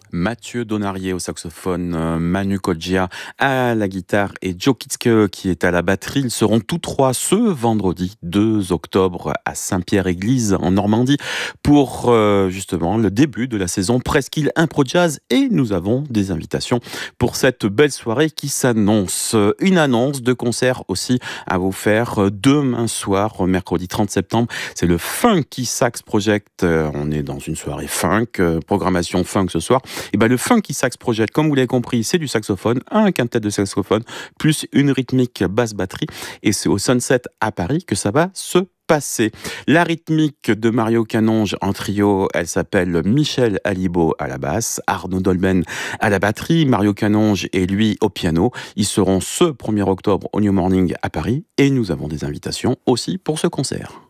Mathieu Donarié au saxophone, Manu Kodjia à la guitare et Joe Kitzke qui est à la batterie. Ils seront tous trois ce vendredi 2 octobre à Saint-Pierre-Église en Normandie pour justement le début de la saison Presqu'île Impro Jazz, et nous avons des invitations pour cette belle soirée qui s'annonce. Une annonce de concert aussi à vous faire demain soir, mercredi 30 septembre. C'est le Funky Sax Project. On est dans une soirée funk, programmation funk ce soir. Et ben le Funky Sax Project, comme vous l'avez compris, c'est du saxophone, un quintet de saxophone, plus une rythmique basse batterie. Et c'est au Sunset à Paris que ça va se passer. La rythmique de Mario Canonge en trio, elle s'appelle Michel Alibo à la basse, Arnaud Dolben à la batterie, Mario Canonge et lui au piano. Ils seront ce 1er octobre au New Morning à Paris, et nous avons des invitations aussi pour ce concert.